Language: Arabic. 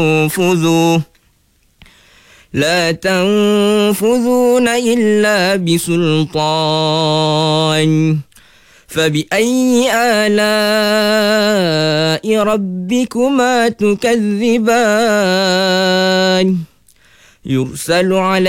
لا تنفذون إلا بسلطان فبأي آلاء ربكما تكذبان يرسل عليكم